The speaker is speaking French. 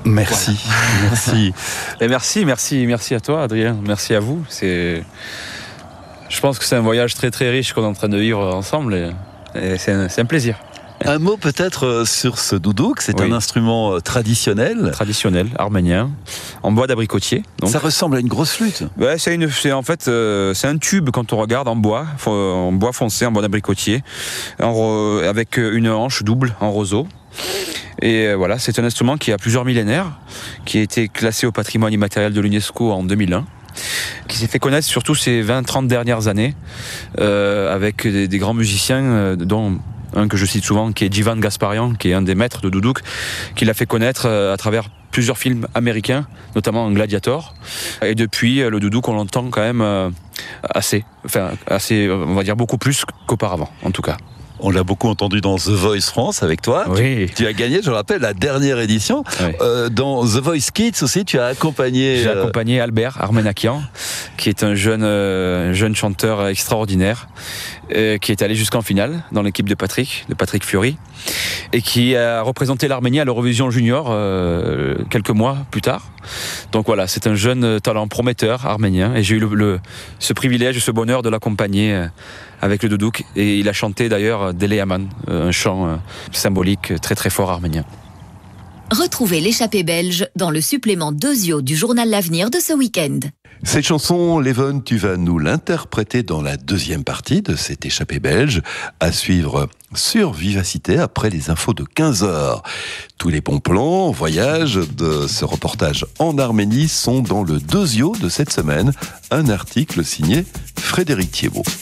Merci, voilà. Merci. Et merci à toi, Adrien. Merci à vous. Je pense que c'est un voyage très très riche qu'on est en train de vivre ensemble et c'est un plaisir. Un mot peut-être sur ce doudouk, c'est un instrument traditionnel. Traditionnel, arménien, en bois d'abricotier. Donc. Ça ressemble à une grosse flûte. Ouais, c'est un tube quand on regarde en bois foncé, en bois d'abricotier, avec une hanche double en roseau. Et voilà, c'est un instrument qui a plusieurs millénaires, qui a été classé au patrimoine immatériel de l'UNESCO en 2001. Qui s'est fait connaître surtout ces 20-30 dernières années avec des grands musiciens dont un que je cite souvent qui est Djivan Gasparian, qui est un des maîtres de doudouk, qui l'a fait connaître à travers plusieurs films américains, notamment Gladiator. Et depuis, le doudouk, on l'entend quand même assez, on va dire beaucoup plus qu'auparavant, en tout cas. On l'a beaucoup entendu dans The Voice France avec toi. Oui. Tu as gagné, je rappelle, la dernière édition. Oui. Dans The Voice Kids aussi, tu as accompagné... J'ai accompagné Albert Armenakian, qui est un jeune chanteur extraordinaire, qui est allé jusqu'en finale dans l'équipe de Patrick Fiori, et qui a représenté l'Arménie à l'Eurovision Junior quelques mois plus tard. Donc voilà, c'est un jeune talent prometteur arménien, et j'ai eu ce privilège et ce bonheur de l'accompagner avec le doudouk, et il a chanté d'ailleurs Dele Aman, un chant symbolique très très fort arménien. Retrouvez l'échappée belge dans le supplément d'Ozio du journal L'Avenir de ce week-end. Cette chanson, Levon, tu vas nous l'interpréter dans la deuxième partie de cette échappée belge, à suivre sur Vivacité après les infos de 15h. Tous les bons plans, voyages de ce reportage en Arménie sont dans le Dozio de cette semaine, un article signé Frédéric Thiebaud.